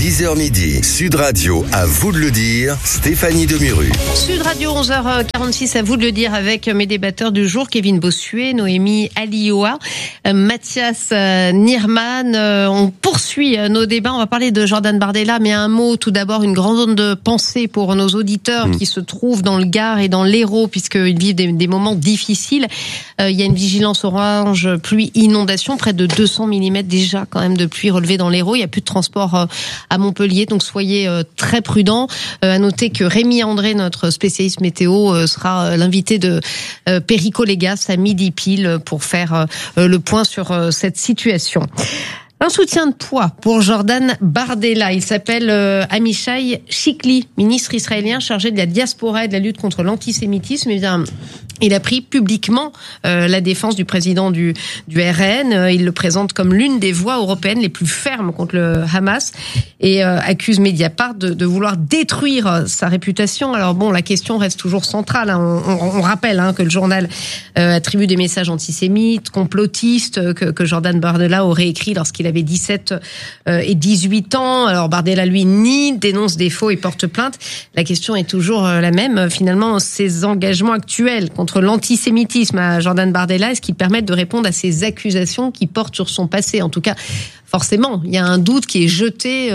10h midi, Sud Radio, à vous de le dire, Stéphanie Demuru. Sud Radio, 11h46, à vous de le dire, avec mes débatteurs du jour, Kevin Bossuet, Noémie Alioua, Mathias Nierman. On poursuit nos débats, on va parler de Jordan Bardella, mais un mot tout d'abord, une grande pensée pour nos auditeurs qui se trouvent dans le Gard et dans l'Hérault, puisqu'ils vivent des moments difficiles. Il y a une vigilance orange, pluie, inondation, près de 200 mm déjà quand même de pluie relevée dans l'Hérault. Il n'y a plus de transport à Montpellier, donc soyez très prudents. À noter que Rémi André, notre spécialiste météo, sera l'invité de Perico Légas à midi pile pour faire le point sur cette situation. Un soutien de poids pour Jordan Bardella. Il s'appelle Amichai Chikli, ministre israélien chargé de la diaspora et de la lutte contre l'antisémitisme. Eh bien, il a pris publiquement la défense du président du RN. Il le présente comme l'une des voix européennes les plus fermes contre le Hamas et accuse Mediapart de vouloir détruire sa réputation. Alors bon, la question reste toujours centrale. On rappelle que le journal attribue des messages antisémites, complotistes, que Jordan Bardella aurait écrit lorsqu'il avait 17 et 18 ans. Alors Bardella, lui, nie, dénonce des faux et porte plainte. La question est toujours la même. Finalement, ses engagements actuels contre l'antisémitisme à Jordan Bardella, est-ce qu'ils permettent de répondre à ces accusations qui portent sur son passé? En tout cas, forcément, il y a un doute qui est jeté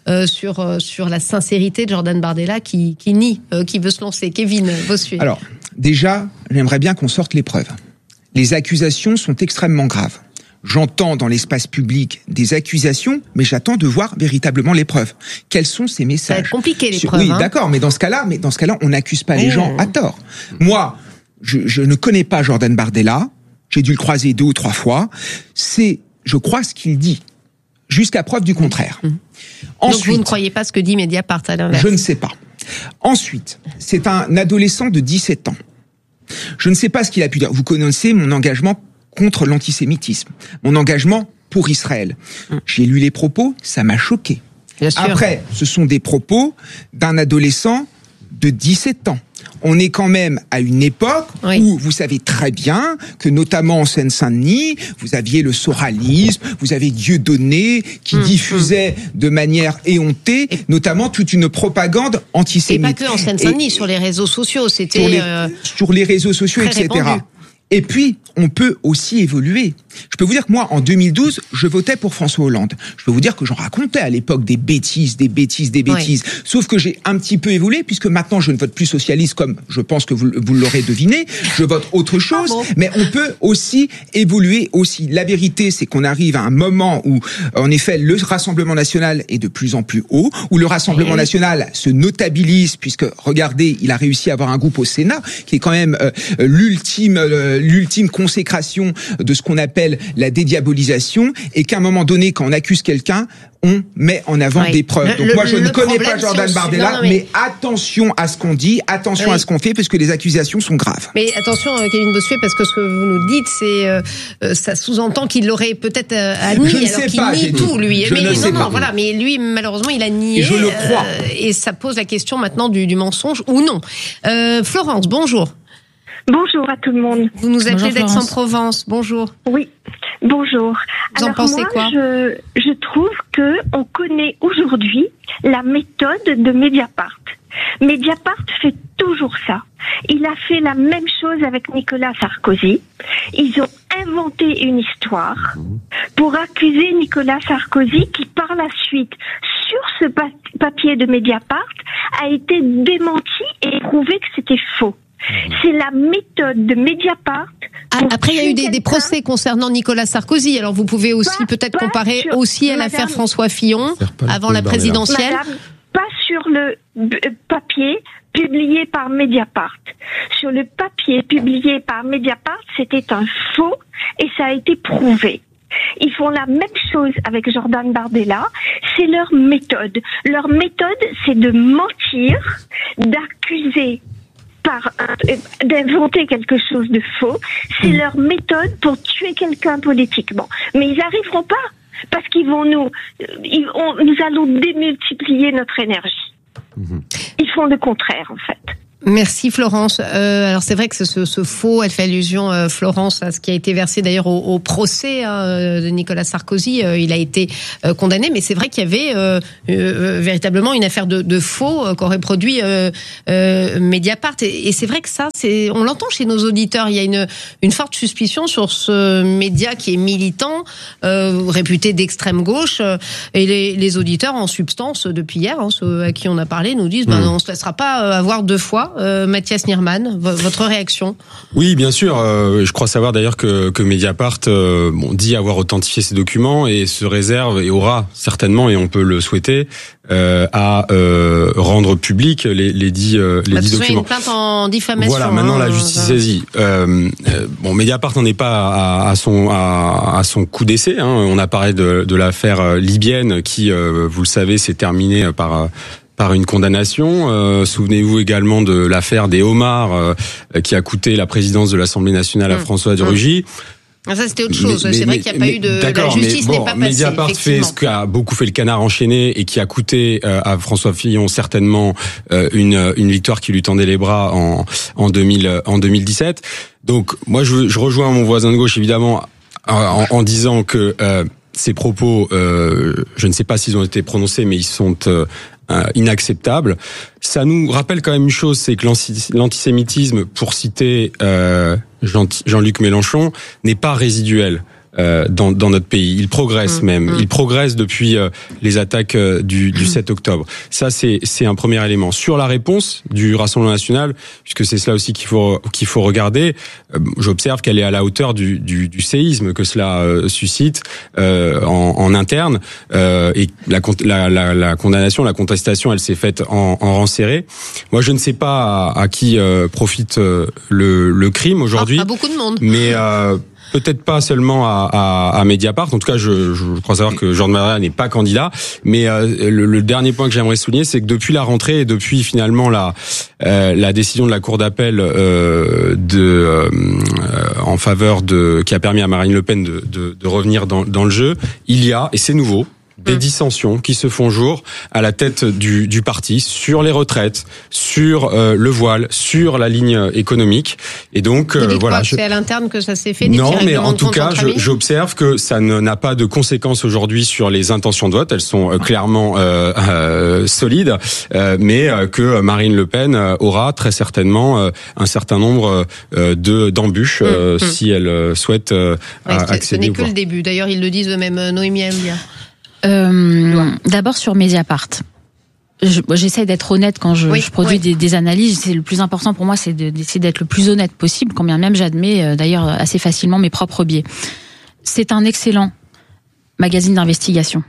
sur la sincérité de Jordan Bardella qui nie, qui veut se lancer. Kevin Bossuet. Alors, déjà, j'aimerais bien qu'on sorte les preuves. Les accusations sont extrêmement graves. J'entends dans l'espace public des accusations, mais j'attends de voir véritablement les preuves. Quels sont ces messages? Ça va être compliqué, les preuves. Oui, d'accord, mais dans ce cas-là, on n'accuse pas les gens à tort. Moi, je ne connais pas Jordan Bardella. J'ai dû le croiser 2 ou 3 fois. Je crois ce qu'il dit, jusqu'à preuve du contraire. Ensuite, donc vous ne croyez pas ce que dit Mediapart à l'inverse? Je ne sais pas. Ensuite, c'est un adolescent de 17 ans. Je ne sais pas ce qu'il a pu dire. Vous connaissez mon engagement contre l'antisémitisme, mon engagement pour Israël. J'ai lu les propos, ça m'a choqué. Bien sûr. Après, ce sont des propos d'un adolescent de 17 ans. On est quand même à une époque où vous savez très bien que notamment en Seine-Saint-Denis, vous aviez le soralisme, vous avez Dieudonné qui diffusait de manière éhontée, notamment toute une propagande antisémite. Et pas que en Seine-Saint-Denis, sur les réseaux sociaux, c'était sur les réseaux sociaux, etc. Répandu. Et puis, on peut aussi évoluer. Je peux vous dire que moi, en 2012, je votais pour François Hollande. Je peux vous dire que j'en racontais à l'époque des bêtises. Oui. Sauf que j'ai un petit peu évolué, puisque maintenant, je ne vote plus socialiste, comme je pense que vous l'aurez deviné. Je vote autre chose. Mais on peut aussi évoluer aussi. La vérité, c'est qu'on arrive à un moment où, en effet, le Rassemblement national est de plus en plus haut, où le Rassemblement national se notabilise, puisque, regardez, il a réussi à avoir un groupe au Sénat, qui est quand même l'ultime consécration de ce qu'on appelle la dédiabolisation, et qu'à un moment donné, quand on accuse quelqu'un, on met en avant des preuves. Donc moi, je ne connais pas Jordan Bardella, mais attention à ce qu'on dit, attention à ce qu'on fait, parce que les accusations sont graves. Mais attention, Kevin Bossuet, parce que ce que vous nous dites, c'est ça sous-entend qu'il l'aurait peut-être admis, alors qu'il nie tout, lui. Voilà, mais lui, malheureusement, il a nié. Et je le crois. Et ça pose la question maintenant du mensonge ou non. Florence, bonjour. Bonjour à tout le monde. Vous nous appelez d'Aix-en-Provence. Bonjour. Oui, bonjour. Vous en pensez quoi? Je trouve que on connaît aujourd'hui la méthode de Mediapart. Mediapart fait toujours ça. Il a fait la même chose avec Nicolas Sarkozy. Ils ont inventé une histoire pour accuser Nicolas Sarkozy, qui par la suite, sur ce papier de Mediapart, a été démenti et prouvé que c'était faux. C'est la méthode de Mediapart. Après, il y a eu des procès concernant Nicolas Sarkozy. Alors, vous pouvez aussi peut-être comparer aussi à l'affaire François Fillon avant la présidentielle. Madame, pas sur le papier publié par Mediapart. Sur le papier publié par Mediapart, c'était un faux et ça a été prouvé. Ils font la même chose avec Jordan Bardella. C'est leur méthode. Leur méthode, c'est de mentir, d'accuser, d'inventer quelque chose de faux. C'est leur méthode pour tuer quelqu'un politiquement. Mais ils n'arriveront pas, parce qu'ils vont nous allons démultiplier notre énergie. Ils font le contraire, en fait. Merci Florence. Alors c'est vrai que ce faux, elle fait allusion, Florence, à ce qui a été versé d'ailleurs au procès de Nicolas Sarkozy. Il a été condamné, mais c'est vrai qu'il y avait véritablement une affaire de faux qu'aurait produit Mediapart. Et c'est vrai que ça, on l'entend chez nos auditeurs. Il y a une forte suspicion sur ce média qui est militant, réputé d'extrême gauche. Et les auditeurs, en substance, depuis hier, ceux à qui on a parlé, nous disent on se laissera pas avoir deux fois. Mathias Nierman, votre réaction? Oui, bien sûr. Je crois savoir d'ailleurs que Mediapart dit avoir authentifié ces documents et se réserve et aura certainement, et on peut le souhaiter, à rendre public les dix documents. Une plainte en diffamation. Voilà, maintenant la justice saisit. Mediapart n'en est pas à son coup d'essai. On a parlé de l'affaire libyenne qui, vous le savez, s'est terminée par une condamnation. Souvenez-vous également de l'affaire des homards qui a coûté la présidence de l'Assemblée nationale à François de Rugy. Ça, c'était autre chose. C'est vrai qu'il n'y a pas eu de... La justice n'est pas passée, Mediapart fait ce qu'a beaucoup fait le canard enchaîné et qui a coûté à François Fillon certainement une victoire qui lui tendait les bras en 2017. Donc, moi, je rejoins mon voisin de gauche, évidemment, en disant que ces propos, je ne sais pas s'ils ont été prononcés, mais ils sont inacceptables. Ça nous rappelle quand même une chose, c'est que l'antisémitisme, pour citer Jean-Luc Mélenchon, n'est pas résiduel dans notre pays. Il progresse même. Il progresse depuis les attaques du 7 octobre. Ça, c'est un premier élément. Sur la réponse du Rassemblement national, puisque c'est cela aussi qu'il faut regarder, j'observe qu'elle est à la hauteur du séisme que cela suscite en interne. Et la condamnation, la contestation, elle s'est faite en rang serré. Moi, je ne sais pas à qui profite le crime aujourd'hui. À beaucoup de monde. Mais peut-être pas seulement à Mediapart. En tout cas, je crois savoir que Jordan Bardella n'est pas candidat. Mais le dernier point que j'aimerais souligner, c'est que depuis la rentrée et depuis finalement la décision de la Cour d'appel en faveur qui a permis à Marine Le Pen de revenir dans le jeu, il y a, et c'est nouveau, des dissensions qui se font jour à la tête du parti sur les retraites, sur le voile, sur la ligne économique. Et donc voilà. C'est à l'interne que ça s'est fait. Non, mais en tout cas, j'observe que ça n'a pas de conséquences aujourd'hui sur les intentions de vote. Elles sont clairement solides, mais que Marine Le Pen aura très certainement un certain nombre d'embûches si elle souhaite accéder. Ce n'est que le début. D'ailleurs, ils le disent eux-mêmes. Noémie Aoulia. D'abord sur Mediapart. J'essaie d'être honnête quand je produis des analyses. C'est le plus important pour moi, c'est d'essayer d'être le plus honnête possible, quand bien même j'admets d'ailleurs assez facilement mes propres biais. C'est un excellent magazine d'investigation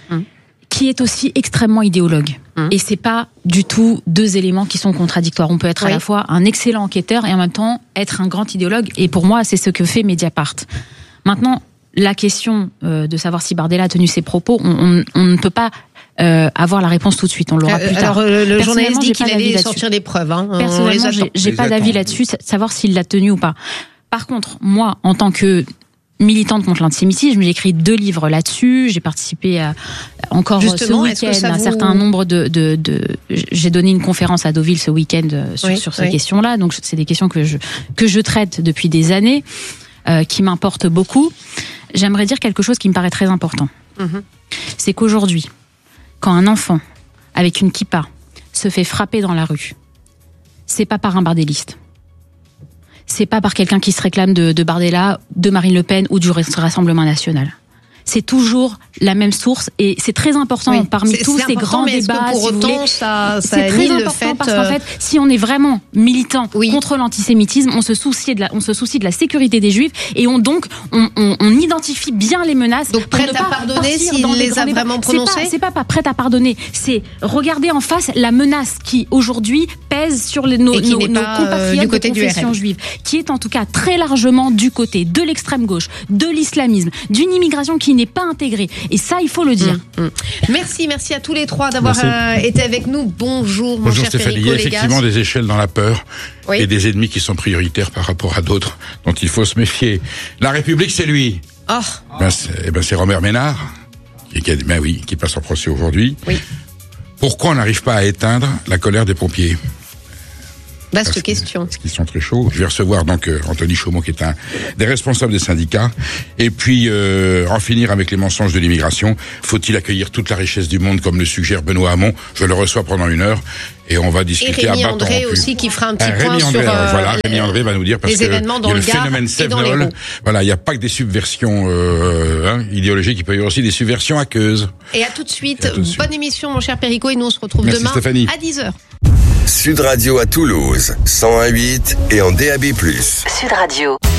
qui est aussi extrêmement idéologue. Et c'est pas du tout deux éléments qui sont contradictoires. On peut être à la fois un excellent enquêteur et en même temps être un grand idéologue. Et pour moi, c'est ce que fait Mediapart. Maintenant, la question de savoir si Bardella a tenu ses propos, on ne peut pas avoir la réponse tout de suite. On l'aura plus tard. Alors, le journaliste dit qu'il allait sortir des preuves. Personnellement, j'ai pas d'avis là-dessus, savoir s'il l'a tenu ou pas. Par contre, moi, en tant que militante contre l'antisémitisme, j'ai écrit 2 livres là-dessus. J'ai participé encore ce week-end à un certain nombre j'ai donné une conférence à Deauville ce week-end sur ces questions-là. Donc, c'est des questions que je traite depuis des années, qui m'importent beaucoup. J'aimerais dire quelque chose qui me paraît très important. C'est qu'aujourd'hui, quand un enfant avec une kippa se fait frapper dans la rue, c'est pas par un bardelliste. C'est pas par quelqu'un qui se réclame de Bardella, de Marine Le Pen ou du Rassemblement national. C'est toujours la même source et c'est très important parmi tous ces grands débats. Pour autant, c'est très important parce qu'en fait, si on est vraiment militant contre l'antisémitisme, on se soucie de la sécurité des Juifs et on identifie bien les menaces. Donc prête à pardonner s'il les a vraiment prononcées. C'est pas prête à pardonner, c'est regarder en face la menace qui aujourd'hui pèse sur nos compatriotes de confession juive, qui est en tout cas très largement du côté de l'extrême gauche, de l'islamisme, d'une immigration qui n'est pas intégrée. Et ça, il faut le dire. Merci à tous les 3 d'avoir été avec nous. Bonjour, mon cher Stéphanie. Federico Il y a effectivement des échelles dans la peur et des ennemis qui sont prioritaires par rapport à d'autres dont il faut se méfier. La République, c'est lui. C'est Robert Ménard qui passe en procès aujourd'hui. Pourquoi on n'arrive pas à éteindre la colère des pompiers ? Vaste question. Parce qu'ils sont très chauds. Je vais recevoir donc Anthony Chaumont, qui est un des responsables des syndicats. Et puis en finir avec les mensonges de l'immigration. Faut-il accueillir toute la richesse du monde comme le suggère Benoît Hamon? Je le reçois pendant 1 heure. Et on va discuter à bâton rompu. Rémi André aussi qui fera un petit point sur Rémi André va nous dire parce les événements dans que le phénomène Sevenol. Voilà, il n'y a pas que des subversions idéologiques, il peut y avoir aussi des subversions aqueuses. Et à tout de suite. Bonne émission, mon cher Perico, et nous on se retrouve demain Stéphanie. à 10h. Sud Radio à Toulouse, 101.8 et en DAB+. Sud Radio.